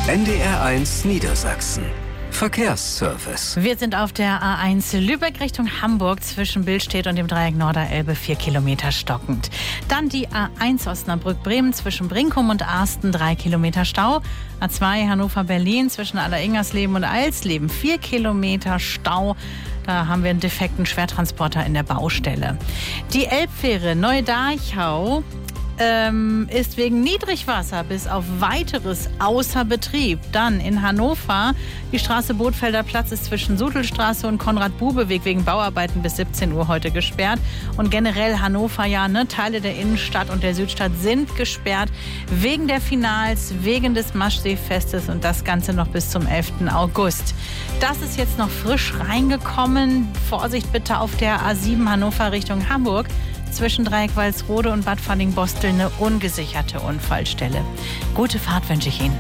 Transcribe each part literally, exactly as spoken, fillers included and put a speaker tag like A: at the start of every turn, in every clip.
A: N D R eins Niedersachsen. Verkehrsservice.
B: Wir sind auf der A eins Lübeck Richtung Hamburg zwischen Billstedt und dem Dreieck Norderelbe, vier Kilometer stockend. Dann die A eins Osnabrück-Bremen zwischen Brinkum und Arsten, drei Kilometer Stau. A zwei Hannover-Berlin zwischen Alleringersleben und Eilsleben, vier Kilometer Stau. Da haben wir einen defekten Schwertransporter in der Baustelle. Die Elbfähre Neu-Darchau Ähm, ist wegen Niedrigwasser bis auf weiteres außer Betrieb. Dann in Hannover, die Straße Bootfelder Platz ist zwischen Sudelstraße und Konrad-Bube-Weg wegen Bauarbeiten bis siebzehn Uhr heute gesperrt. Und generell Hannover, ja, ne, Teile der Innenstadt und der Südstadt sind gesperrt wegen der Finals, wegen des Maschseefestes und das Ganze noch bis zum elften August. Das ist jetzt noch frisch reingekommen. Vorsicht bitte auf der A sieben Hannover Richtung Hamburg. Zwischen Dreieck Walsrode und Bad Falling-Bostel eine ungesicherte Unfallstelle. Gute Fahrt wünsche ich Ihnen.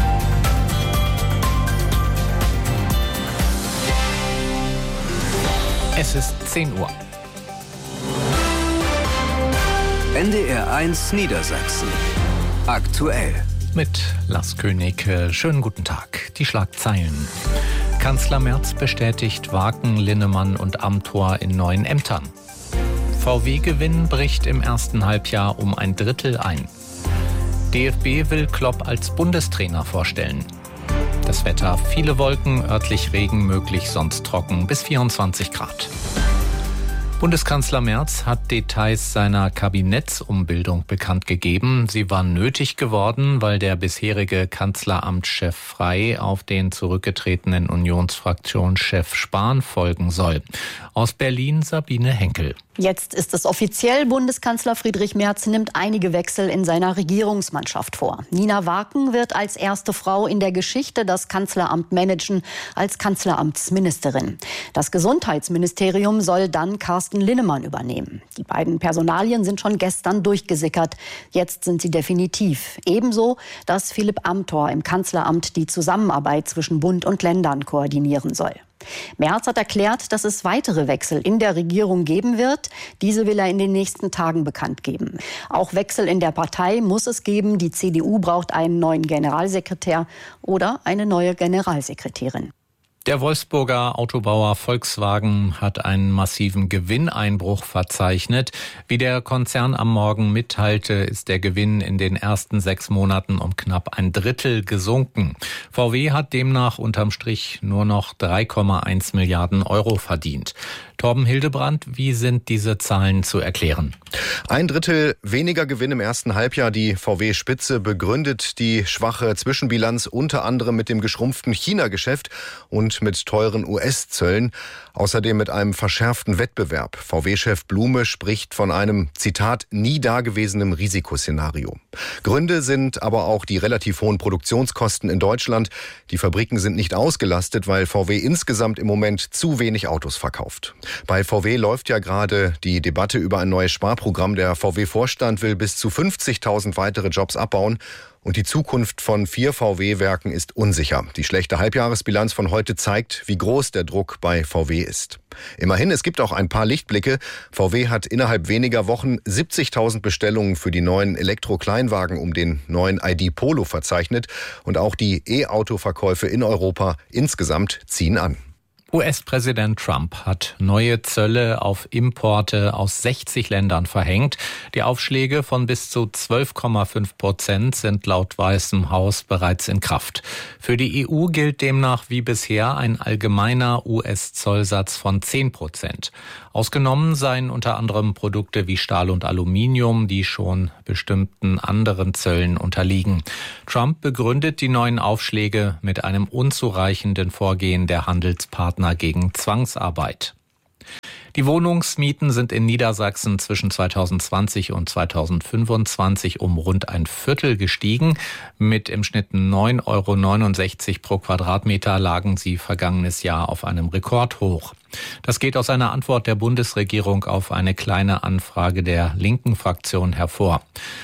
C: Es ist zehn Uhr.
A: N D R eins Niedersachsen. Aktuell.
C: Mit Lars König. Schönen guten Tag. Die Schlagzeilen. Kanzler Merz bestätigt Wagen, Linnemann und Amthor in neuen Ämtern. V W-Gewinn bricht im ersten Halbjahr um ein Drittel ein. D F B will Klopp als Bundestrainer vorstellen. Das Wetter: viele Wolken, örtlich Regen, möglich sonst trocken, bis vierundzwanzig Grad. Bundeskanzler Merz hat Details seiner Kabinettsumbildung bekannt gegeben. Sie war nötig geworden, weil der bisherige Kanzleramtschef Frey auf den zurückgetretenen Unionsfraktionschef Spahn folgen soll. Aus Berlin Sabine Henkel.
D: Jetzt ist es offiziell. Bundeskanzler Friedrich Merz nimmt einige Wechsel in seiner Regierungsmannschaft vor. Nina Waken wird als erste Frau in der Geschichte das Kanzleramt managen, als Kanzleramtsministerin. Das Gesundheitsministerium soll dann Carsten Linnemann übernehmen. Die beiden Personalien sind schon gestern durchgesickert. Jetzt sind sie definitiv. Ebenso, dass Philipp Amthor im Kanzleramt die Zusammenarbeit zwischen Bund und Ländern koordinieren soll. Merz hat erklärt, dass es weitere Wechsel in der Regierung geben wird. Diese will er in den nächsten Tagen bekannt geben. Auch Wechsel in der Partei muss es geben. Die C D U braucht einen neuen Generalsekretär oder eine neue Generalsekretärin.
C: Der Wolfsburger Autobauer Volkswagen hat einen massiven Gewinneinbruch verzeichnet. Wie der Konzern am Morgen mitteilte, ist der Gewinn in den ersten sechs Monaten um knapp ein Drittel gesunken. V W hat demnach unterm Strich nur noch drei Komma eins Milliarden Euro verdient. Torben Hildebrand, wie sind diese Zahlen zu erklären?
E: Ein Drittel weniger Gewinn im ersten Halbjahr. Die V W-Spitze begründet die schwache Zwischenbilanz unter anderem mit dem geschrumpften China-Geschäft und mit teuren U S-Zöllen. Außerdem mit einem verschärften Wettbewerb. V W-Chef Blume spricht von einem, Zitat, nie dagewesenem Risikoszenario. Gründe sind aber auch die relativ hohen Produktionskosten in Deutschland. Die Fabriken sind nicht ausgelastet, weil V W insgesamt im Moment zu wenig Autos verkauft. Bei V W läuft ja gerade die Debatte über ein neues Sparprogramm. Der V W-Vorstand will bis zu fünfzigtausend weitere Jobs abbauen. Und die Zukunft von vier V W-Werken ist unsicher. Die schlechte Halbjahresbilanz von heute zeigt, wie groß der Druck bei V W ist. Immerhin, es gibt auch ein paar Lichtblicke. V W hat innerhalb weniger Wochen siebzigtausend Bestellungen für die neuen Elektro-Kleinwagen um den neuen I D Polo verzeichnet. Und auch die E-Auto-Verkäufe in Europa insgesamt ziehen an.
C: U S-Präsident Trump hat neue Zölle auf Importe aus sechzig Ländern verhängt. Die Aufschläge von bis zu zwölf Komma fünf Prozent sind laut Weißem Haus bereits in Kraft. Für die E U gilt demnach wie bisher ein allgemeiner U S-Zollsatz von zehn Prozent. Ausgenommen seien unter anderem Produkte wie Stahl und Aluminium, die schon bestimmten anderen Zöllen unterliegen. Trump begründet die neuen Aufschläge mit einem unzureichenden Vorgehen der Handelspartner gegen Zwangsarbeit. Die Wohnungsmieten sind in Niedersachsen zwischen zweitausendzwanzig und zweitausendfünfundzwanzig um rund ein Viertel gestiegen. Mit im Schnitt neun Komma neunundsechzig Euro pro Quadratmeter lagen sie vergangenes Jahr auf einem Rekordhoch. Das geht aus einer Antwort der Bundesregierung auf eine kleine Anfrage der linken Fraktion hervor.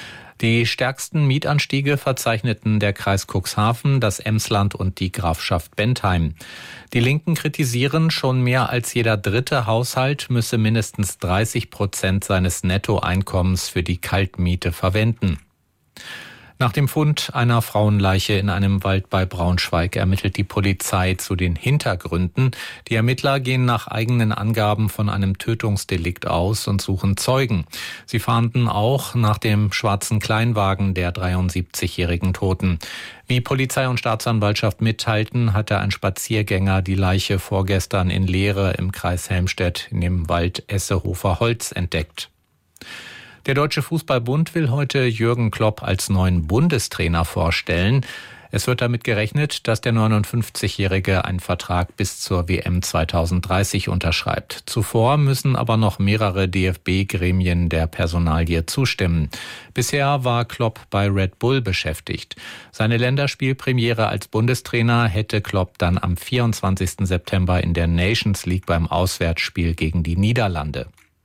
C: Die stärksten Mietanstiege verzeichneten der Kreis Cuxhaven, das Emsland und die Grafschaft Bentheim. Die Linken kritisieren, schon mehr als jeder dritte Haushalt müsse mindestens dreißig Prozent seines Nettoeinkommens für die Kaltmiete verwenden. Nach dem Fund einer Frauenleiche in einem Wald bei Braunschweig ermittelt die Polizei zu den Hintergründen. Die Ermittler gehen nach eigenen Angaben von einem Tötungsdelikt aus und suchen Zeugen. Sie fahnden auch nach dem schwarzen Kleinwagen der dreiundsiebzigjährigen Toten. Wie Polizei und Staatsanwaltschaft mitteilten, hatte ein Spaziergänger die Leiche vorgestern in Leere im Kreis Helmstedt in dem Wald Essehofer Holz entdeckt. Der Deutsche Fußballbund will heute Jürgen Klopp als neuen Bundestrainer vorstellen. Es wird damit gerechnet, dass der neunundfünfzigjährige einen Vertrag bis zur W M zweitausenddreißig unterschreibt. Zuvor müssen aber noch mehrere D F B-Gremien der Personalie zustimmen. Bisher war Klopp bei Red Bull beschäftigt. Seine Länderspielpremiere als Bundestrainer hätte Klopp dann am vierundzwanzigsten September in der Nations League beim Auswärtsspiel gegen die Niederlande.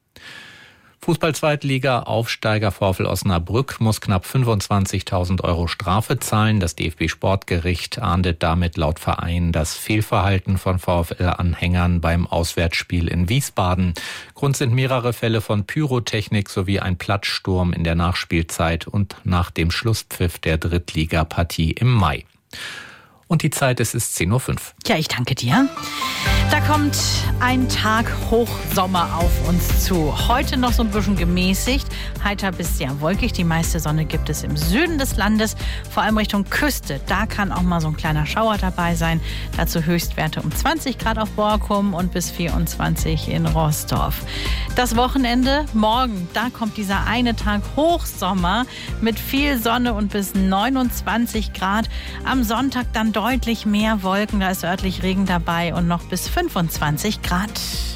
C: Fußball-Zweitliga-Aufsteiger VfL Osnabrück muss knapp fünfundzwanzigtausend Euro Strafe zahlen. Das D F B-Sportgericht ahndet damit laut Verein das Fehlverhalten von VfL-Anhängern beim Auswärtsspiel in Wiesbaden. Grund sind mehrere Fälle von Pyrotechnik sowie ein Platzsturm in der Nachspielzeit und nach dem Schlusspfiff der Drittligapartie im Mai. Und die Zeit, es ist zehn Uhr fünf.
B: Ja, ich danke dir. Da kommt ein Tag Hochsommer auf uns zu. Heute noch so ein bisschen gemäßigt, heiter bis sehr wolkig. Die meiste Sonne gibt es im Süden des Landes, vor allem Richtung Küste. Da kann auch mal so ein kleiner Schauer dabei sein. Dazu Höchstwerte um zwanzig Grad auf Borkum und bis vierundzwanzig in Roßdorf. Das Wochenende, morgen, da kommt dieser eine Tag Hochsommer mit viel Sonne und bis neunundzwanzig Grad. Am Sonntag dann deutlich mehr Wolken, da ist örtlich Regen dabei und noch bis fünfundzwanzig Grad.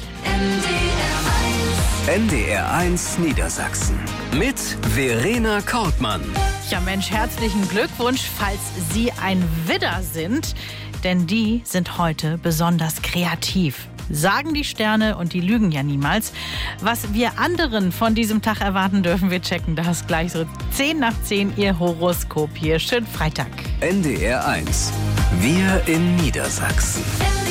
A: N D R eins Niedersachsen mit Verena Kortmann.
B: Ja Mensch, herzlichen Glückwunsch, falls Sie ein Widder sind, denn die sind heute besonders kreativ. Sagen die Sterne und die lügen ja niemals. Was wir anderen von diesem Tag erwarten dürfen, wir checken das gleich so zehn nach zehn, Ihr Horoskop hier. Schönen Freitag.
A: N D R eins. Wir in Niedersachsen.